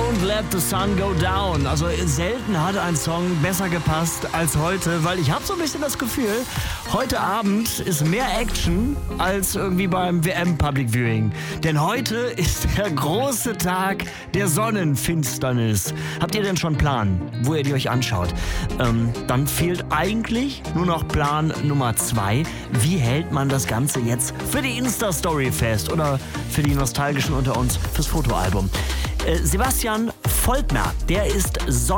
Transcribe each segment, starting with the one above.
Don't Let the Sun Go Down. Also selten hat ein Song besser gepasst als heute, weil ich habe so ein bisschen das Gefühl, heute Abend ist mehr Action als irgendwie beim WM-Public Viewing. Denn heute ist der große Tag der Sonnenfinsternis. Habt ihr denn schon einen Plan, wo ihr die euch anschaut? Dann fehlt eigentlich nur noch Plan Nummer 2. Wie hält man das Ganze jetzt für die Insta-Story fest oder für die Nostalgischen unter uns fürs Fotoalbum? Sebastian Volkner, der ist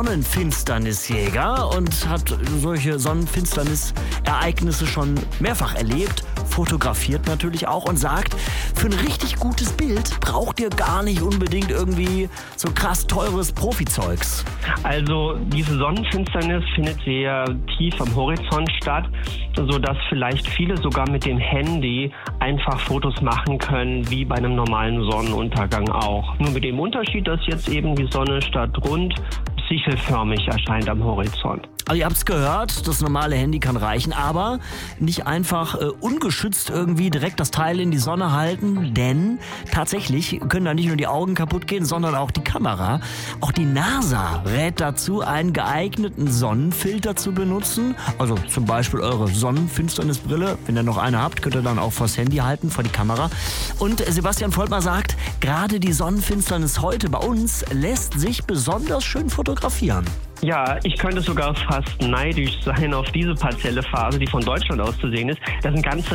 Sonnenfinsternisjäger und hat solche Sonnenfinsternisereignisse schon mehrfach erlebt, fotografiert natürlich auch und sagt, für ein richtig gutes Bild braucht ihr gar nicht unbedingt irgendwie so krass teures Profizeugs. Also diese Sonnenfinsternis findet sehr tief am Horizont statt, sodass vielleicht viele sogar mit dem Handy einfach Fotos machen können, wie bei einem normalen Sonnenuntergang auch. Nur mit dem Unterschied, dass jetzt eben die Sonne statt rund sichelförmig erscheint am Horizont. Also ihr habt es gehört, das normale Handy kann reichen, aber nicht einfach ungeschützt irgendwie direkt das Teil in die Sonne halten, denn tatsächlich können da nicht nur die Augen kaputt gehen, sondern auch die Kamera. Auch die NASA rät dazu, einen geeigneten Sonnenfilter zu benutzen, also zum Beispiel eure Sonnenfinsternisbrille, wenn ihr noch eine habt, könnt ihr dann auch vors Handy halten, vor die Kamera. Und Sebastian Volkmer sagt, gerade die Sonnenfinsternis heute bei uns lässt sich besonders schön fotografieren. Ja, ich könnte sogar fast neidisch sein auf diese partielle Phase, die von Deutschland aus zu sehen ist. Das sind ganze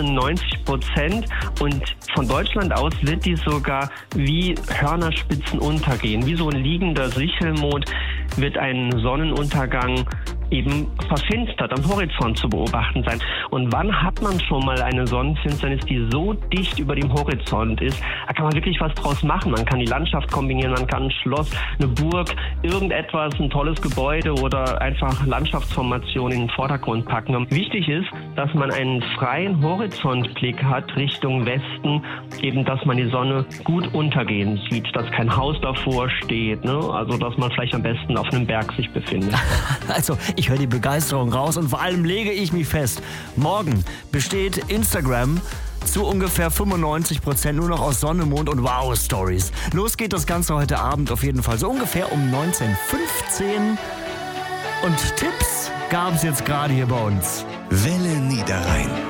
90% und von Deutschland aus wird die sogar wie Hörnerspitzen untergehen. Wie so ein liegender Sichelmond wird ein Sonnenuntergang eben verfinstert am Horizont zu beobachten sein. Und wann hat man schon mal eine Sonnenfinsternis, die so dicht über dem Horizont ist? Da kann man wirklich was draus machen. Man kann die Landschaft kombinieren, man kann ein Schloss, eine Burg, irgendetwas, ein tolles Gebäude oder einfach Landschaftsformationen in den Vordergrund packen. Und wichtig ist, dass man einen freien Horizontblick hat Richtung Westen, eben dass man die Sonne gut untergehen sieht, dass kein Haus davor steht, ne? Also dass man vielleicht am besten auf einem Berg sich befindet. Also ich höre die Begeisterung raus und vor allem lege ich mich fest, morgen besteht Instagram zu ungefähr 95% nur noch aus Sonne, Mond und Wow-Stories. Los geht das Ganze heute Abend auf jeden Fall so ungefähr um 19:15 und Tipps gab es jetzt gerade hier bei uns. Welle Niederrhein.